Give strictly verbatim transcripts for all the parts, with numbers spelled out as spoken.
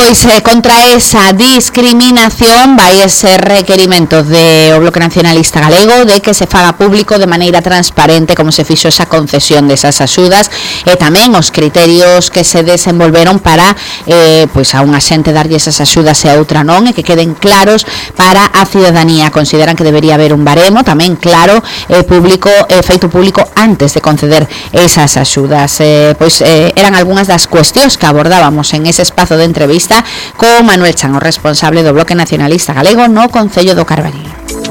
Pois eh, contra esa discriminación vai ese requerimento de o Bloque Nacionalista Galego de que se faga público de maneira transparente como se fixo esa concesión desas axudas e tamén os criterios que se desenvolveron para eh, pois a unha xente darlle esas axudas e a outra non, e que queden claros para a ciudadanía. Consideran que debería haber un baremo tamén claro e eh, público eh, feito público antes de conceder esas axudas. Eh, pois eh, eran algunhas das cuestións que abordábamos en ese espazo de entrevista con Manuel Chan, o responsable do Bloque Nacionalista Galego no Concello do Carballiño.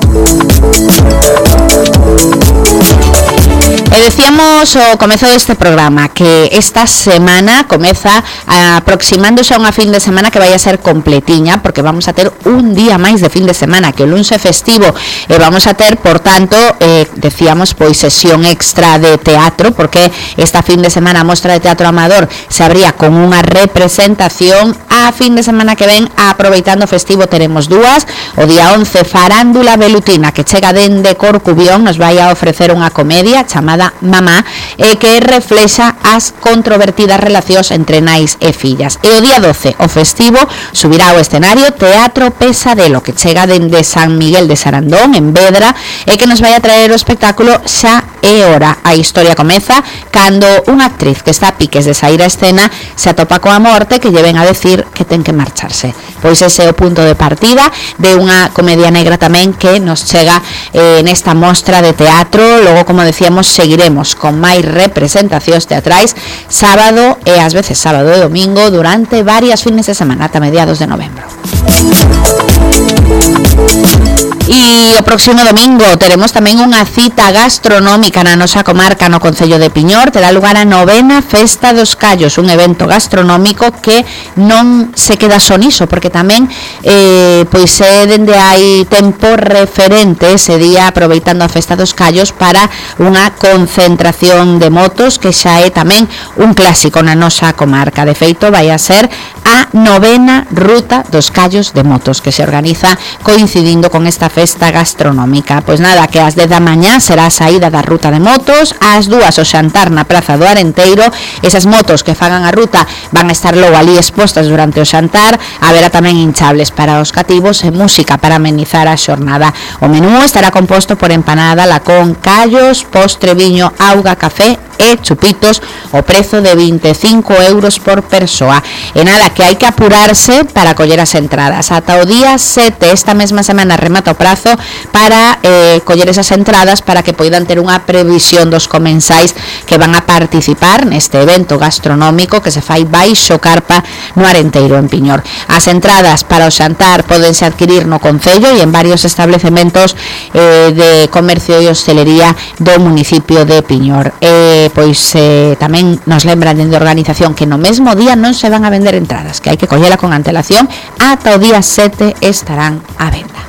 E decíamos ao comezo deste programa que esta semana comeza aproximándose a unha fin de semana que vai a ser completiña, porque vamos a ter un día máis de fin de semana, que o luns é festivo, e vamos a ter, por tanto, eh, decíamos, pois sesión extra de teatro, porque esta fin de semana a Mostra de Teatro Amador se abría con unha representación. A fin de semana que ven, aproveitando o festivo, teremos dúas. O día once, Farándula Velutina, que chega dende Corcubión, nos vai a ofrecer unha comedia chamada Mamá, eh, que reflexa as controvertidas relacións entre nais e fillas. E o día doce, o festivo, subirá ao escenario Teatro Pesadelo, que chega dende San Miguel de Sarandón, en Vedra, e que nos vai a traer o espectáculo Xa é hora. A historia comeza cando unha actriz que está a piques de sair a escena se atopa coa morte, que lle ven a decir que ten que marcharse. Pois ese é o punto de partida de unha comedia negra tamén que nos chega eh, nesta mostra de teatro. Logo, como decíamos, seguiremos con máis representacións teatrais sábado e ás veces sábado e domingo durante varias fines de semana ata mediados de novembro. E o próximo domingo teremos tamén unha cita gastronómica na nosa comarca, no Concello de Piñor. Terá lugar a novena Festa dos Callos, un evento gastronómico que non se queda só niso, porque tamén eh, pois é dende hai tempo referente ese día, aproveitando a Festa dos Callos, para unha concentración de motos que xa é tamén un clásico na nosa comarca. De feito, vai a ser a novena Ruta dos Callos de Motos, que se organiza coincidindo con esta festa gastronómica. Pois nada, que ás dez da mañá será a saída da ruta de motos, ás dúas o xantar na Praza do Arenteiro. Esas motos que fagan a ruta van a estar logo ali expostas durante o xantar. Haberá tamén hinchables para os cativos e música para amenizar a xornada. O menú estará composto por empanada, lacón, callos, postre, viño, auga, café e chupitos, o prezo de vinte e cinco euros por persoa. E nada, que hai que apurarse para coller as entradas. Ata o día sete, esta mesma semana, remata o prazo para eh, coller esas entradas para que poidan ter unha previsión dos comensais que van a participar neste evento gastronómico que se fai baixo carpa no Arenteiro, en Piñor. As entradas para o xantar pódense adquirir no Concello e en varios establecementos eh, de comercio e hostelería do municipio de Piñor. E pois eh, tamén nos lembran dende a organización que no mesmo día non se van a vender entradas, que hai que collela con antelación. Ata o día sete estarán á venda.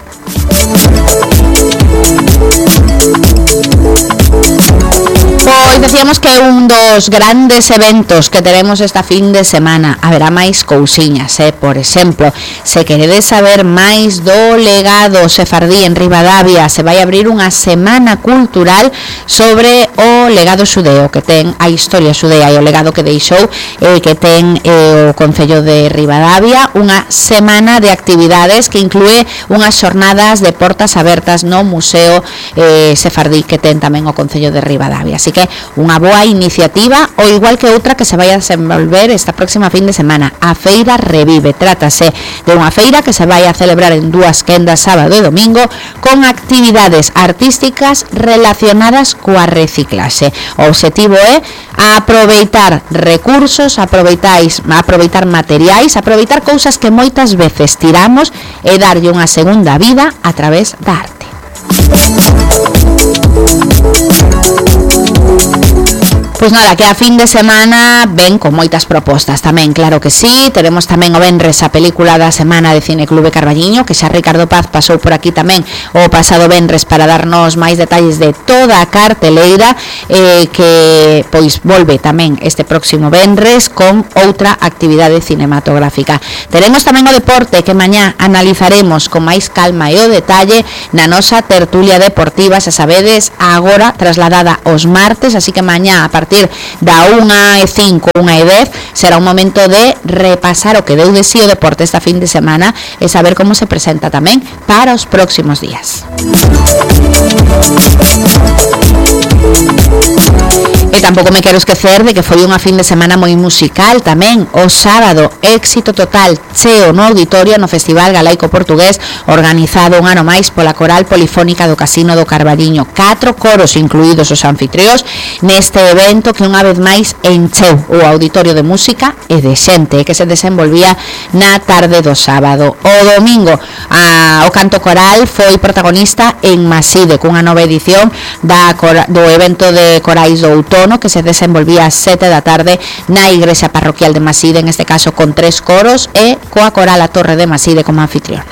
Pois decíamos que un dos grandes eventos que teremos esta fin de semana. Haberá máis cousiñas, eh? Por exemplo, se queredes saber máis do legado sefardí en Ribadavia, se vai abrir unha semana cultural sobre o legado xudeo que ten, a historia xudea e o legado que deixou eh, que ten eh, o Concello de Ribadavia. Unha semana de actividades que inclúe unhas xornadas de portas abertas no Museo eh, Sefardí que ten tamén o Concello de Ribadavia. Así que unha boa iniciativa, o igual que outra que se vai a desenvolver esta próxima fin de semana, a Feira Revive. Trátase de unha feira que se vai a celebrar en dúas quendas, sábado e domingo, con actividades artísticas relacionadas coa reciclaxe. O obxectivo é aproveitar recursos, aproveitais, aproveitar materiais, aproveitar cousas que moitas veces tiramos e darlle unha segunda vida a través da arte. Pois nada, que a fin de semana ven con moitas propostas tamén, claro que sí. Teremos tamén o venres a película da semana de Cineclube Carballiño, que xa Ricardo Paz pasou por aquí tamén o pasado venres para darnos máis detalles de toda a carteleira, eh, que pois volve tamén este próximo venres con outra actividade cinematográfica. Teremos tamén o deporte, que mañá analizaremos con máis calma e o detalle na nosa tertulia deportiva, xa sabedes, agora trasladada aos martes, así que mañá a partir partir da unha e cinco, unha e dez, será un momento de repasar o que deu de sí o deporte esta fin de semana e saber como se presenta tamén para os próximos días. E tampouco me quero esquecer de que foi unha fin de semana moi musical tamén. O sábado, éxito total, cheo no auditorio no Festival Galaico Portugués, organizado un ano máis pola Coral Polifónica do Casino do Carballiño. Catro coros, incluídos os anfitrións, neste evento que unha vez máis encheu o auditorio de música e de xente que se desenvolvía na tarde do sábado. O domingo, a, o canto coral foi protagonista en Maside, cunha nova edición da, do evento de corais do outono, que se desenvolvía ás sete da tarde na Igrexa Parroquial de Maside, en este caso con tres coros e coa coral A Torre de Maside como anfitriona.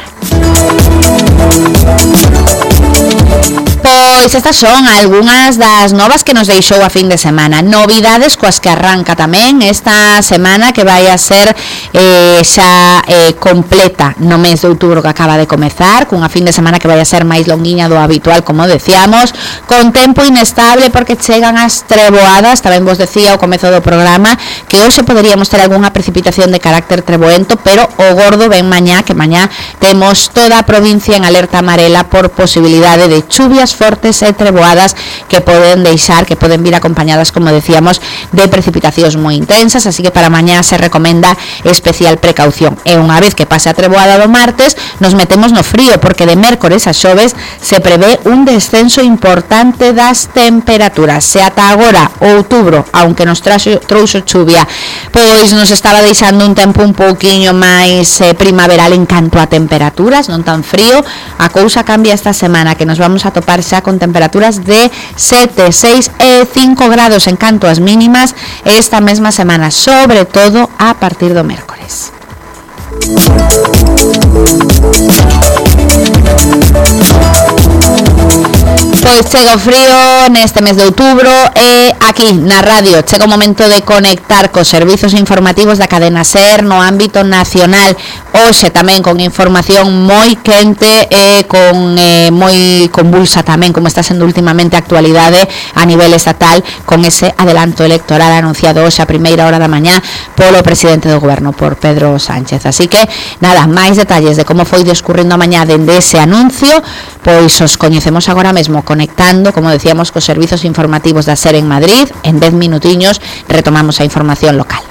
Pois estas son algunhas das novas que nos deixou a fin de semana. Novidades coas que arranca tamén esta semana, que vai a ser eh, xa eh, completa no mes de outubro que acaba de comezar, cunha fin de semana que vai a ser máis longuiña do habitual, como decíamos, con tempo inestable porque chegan as treboadas. Tamén vos decía ao comezo do programa que hoxe poderíamos ter algunha precipitación de carácter treboento, pero o gordo ven mañá, que mañá temos toda a provincia en alerta amarela por posibilidade de chuvias fortes e treboadas que poden deixar, que poden vir acompañadas, como decíamos, de precipitacións moi intensas, así que para mañá se recomenda especial precaución. E unha vez que pase a treboada do martes, nos metemos no frío, porque de mércores a xoves se prevé un descenso importante das temperaturas. Se ata agora, outubro, aunque nos traxo, trouxo chuvia, pois nos estaba deixando un tempo un pouquiño máis eh, primaveral en canto a temperaturas, non tan frío, a cousa cambia esta semana, que nos vamos a topar xa con temperaturas de sete, seis e cinco grados en canto ás mínimas esta mesma semana, sobre todo a partir do mércores. Pois chega o frío neste mes de outubro e aquí na radio chega o momento de conectar cos servizos informativos da cadena SER no ámbito nacional. Hoxe tamén con información moi quente e con eh, moi convulsa tamén, como está sendo últimamente a actualidade a nivel estatal, con ese adelanto electoral anunciado hoxe a primeira hora da mañá polo presidente do goberno, por Pedro Sánchez. Así que, nada, máis detalles de como foi discurrindo a mañá dende ese anuncio, pois os coñecemos agora mesmo conectando, como decíamos, cos servizos informativos da SER en Madrid. En dez minutiños retomamos a información local.